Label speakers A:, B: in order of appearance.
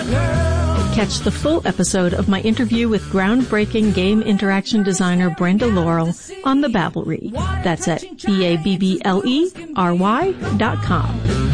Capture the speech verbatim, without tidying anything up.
A: Catch the full episode of my interview with groundbreaking game interaction designer Brenda Laurel on the Babblery. That's at B A B B L E R Y dot com.